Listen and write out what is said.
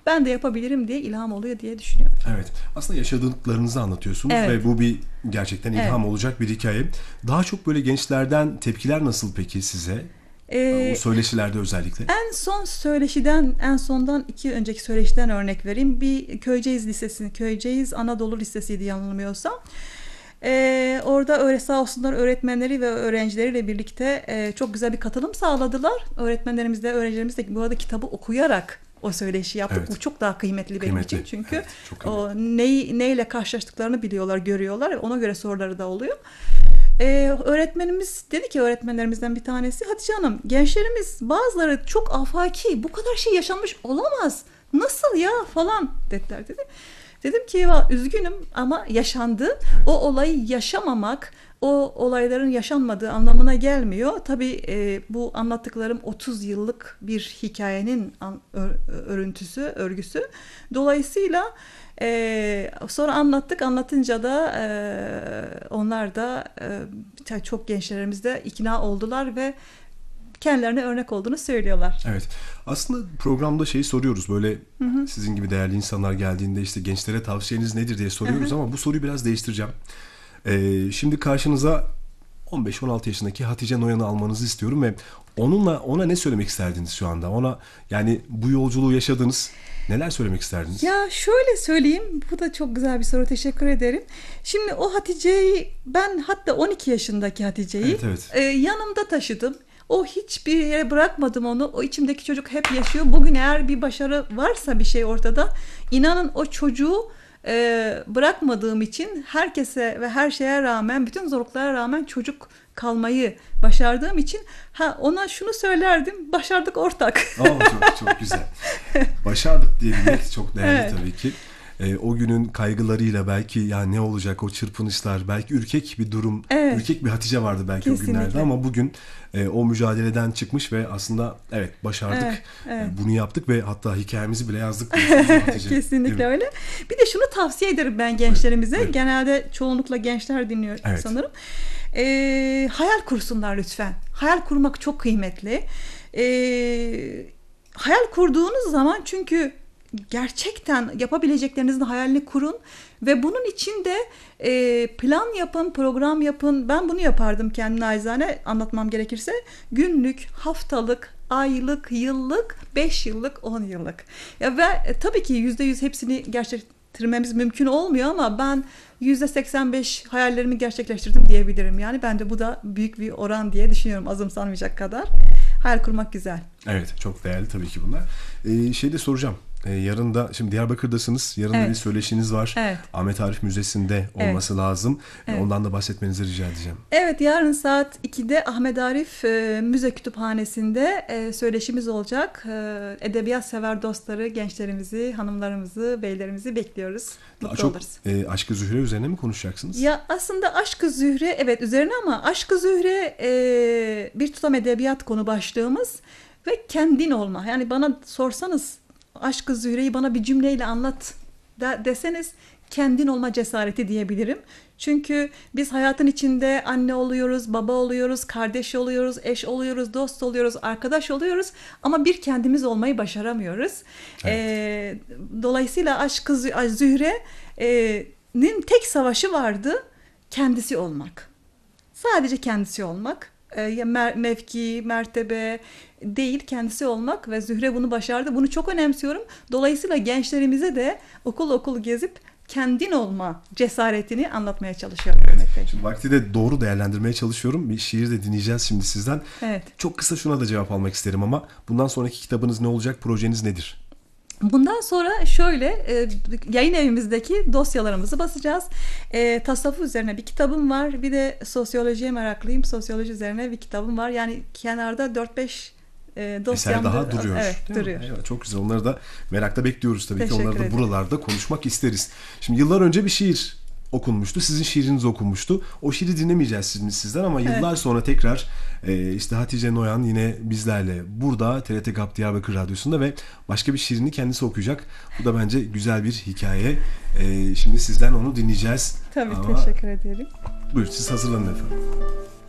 ben de yapabilirim diye ilham oluyor diye düşünüyorum. Evet. Aslında yaşadıklarınızı anlatıyorsunuz Evet. ve bu bir gerçekten ilham olacak bir hikaye. Daha çok böyle gençlerden tepkiler nasıl peki size? O söyleşilerde özellikle. En sondan 2 yıl önceki söyleşiden örnek vereyim. Bir Köyceğiz Anadolu Lisesi'ydi yanılmıyorsam. Orada sağ olsunlar öğretmenleri ve öğrencileriyle birlikte çok güzel bir katılım sağladılar. Öğrencilerimiz de bu arada kitabı okuyarak o söyleşi yaptık. Evet. Bu çok daha kıymetli benim için. Çünkü evet, o neyle karşılaştıklarını biliyorlar, görüyorlar. Ona göre soruları da oluyor. Öğretmenimiz dedi ki, öğretmenlerimizden bir tanesi, Hatice Hanım, gençlerimiz bazıları çok afaki, bu kadar şey yaşanmış olamaz, nasıl ya falan dediler dedi. Dedim ki üzgünüm ama yaşandı. O olayı yaşamamak, o olayların yaşanmadığı anlamına gelmiyor. Tabii bu anlattıklarım 30 yıllık bir hikayenin örgüsü. Dolayısıyla sonra anlatınca da onlar da çok gençlerimiz de ikna oldular ve kendilerine örnek olduğunu söylüyorlar. Evet. Aslında programda şeyi soruyoruz böyle, sizin gibi değerli insanlar geldiğinde işte gençlere tavsiyeniz nedir diye soruyoruz ama bu soruyu biraz değiştireceğim. Şimdi karşınıza 15-16 yaşındaki Hatice Noyan'ı almanızı istiyorum ve ona ne söylemek isterdiniz şu anda? Ona, yani bu yolculuğu yaşadınız. Neler söylemek isterdiniz? Ya şöyle söyleyeyim, bu da çok güzel bir soru, teşekkür ederim. Şimdi o Hatice'yi ben, hatta 12 yaşındaki Hatice'yi yanımda taşıdım. O hiçbir yere bırakmadım onu. O içimdeki çocuk hep yaşıyor. Bugün eğer bir başarı varsa, bir şey ortada, inanın o çocuğu bırakmadığım için, herkese ve her şeye rağmen, bütün zorluklara rağmen çocuk kalmayı başardığım için ona şunu söylerdim: başardık ortak. Çok güzel. Başardık diyebilmek çok değerli tabii ki. O günün kaygılarıyla belki ya ne olacak, o çırpınışlar, belki ürkek bir durum, ürkek bir Hatice vardı belki o günlerde, ama bugün o mücadeleden çıkmış ve aslında başardık, bunu yaptık ve hatta hikayemizi bile yazdık. Hatice. Kesinlikle öyle. Bir de şunu tavsiye ederim ben gençlerimize. Evet. Genelde çoğunlukla gençler dinliyor sanırım. Hayal kursunlar lütfen. Hayal kurmak çok kıymetli. Hayal kurduğunuz zaman, çünkü gerçekten yapabileceklerinizin hayalini kurun ve bunun için de plan yapın, program yapın. Ben bunu yapardım kendi naçizane, anlatmam gerekirse. Günlük, haftalık, aylık, yıllık, 5 yıllık, 10 yıllık. Ya ve tabii ki %100 hepsini gerçekleştirmemiz mümkün olmuyor ama ben %85 hayallerimi gerçekleştirdim diyebilirim. Yani bence bu da büyük bir oran diye düşünüyorum, azımsanmayacak kadar. Hayal kurmak güzel. Evet, çok değerli tabii ki bunlar. Şey de soracağım. Yarın da, şimdi Diyarbakır'dasınız. Yarın da bir söyleşiniz var. Evet. Ahmet Arif Müzesi'nde olması lazım. Ondan da bahsetmenizi rica edeceğim. Evet, yarın saat 2'de Ahmet Arif Müze Kütüphanesi'nde söyleşimiz olacak. Edebiyat sever dostları, gençlerimizi, hanımlarımızı, beylerimizi bekliyoruz. Daha çok Aşk-ı Zühre üzerine mi konuşacaksınız? Ya aslında Aşk-ı Zühre üzerine, ama Aşk-ı Zühre bir tutam edebiyat konu başlığımız ve kendin olma. Yani bana sorsanız, Aşk-ı Zühre'yi bana bir cümleyle anlat deseniz, kendin olma cesareti diyebilirim. Çünkü biz hayatın içinde anne oluyoruz, baba oluyoruz, kardeş oluyoruz, eş oluyoruz, dost oluyoruz, arkadaş oluyoruz ama bir kendimiz olmayı başaramıyoruz. Evet. Dolayısıyla Aşk-ı Zühre'nin tek savaşı vardı: kendisi olmak. Sadece kendisi olmak. Mevki, mertebe değil, kendisi olmak ve Zühre bunu başardı. Bunu çok önemsiyorum. Dolayısıyla gençlerimize de okul gezip kendin olma cesaretini anlatmaya çalışıyorum. Evet. Şimdi vakti de doğru değerlendirmeye çalışıyorum. Bir şiir de dinleyeceğiz şimdi sizden. Evet. Çok kısa şuna da cevap almak isterim ama bundan sonraki kitabınız ne olacak? Projeniz nedir? Bundan sonra şöyle, yayın evimizdeki dosyalarımızı basacağız. Tasavvuf üzerine bir kitabım var. Bir de sosyolojiye meraklıyım. Sosyoloji üzerine bir kitabım var. Yani kenarda 4-5 dosyam eser daha duruyor. Evet, duruyor. Evet, çok güzel. Onları da merakla bekliyoruz tabii ki. Onları da buralarda konuşmak isteriz. Şimdi yıllar önce bir şiir okunmuştu. Sizin şiiriniz okunmuştu. O şiiri dinlemeyeceğiz sizden ama yıllar sonra tekrar işte Hatice Noyan yine bizlerle burada TRT GAP Diyarbakır Radyosu'nda ve başka bir şiirini kendisi okuyacak. Bu da bence güzel bir hikaye. Şimdi sizden onu dinleyeceğiz. Tabii, teşekkür ederim. Buyurun, siz hazırlanın efendim.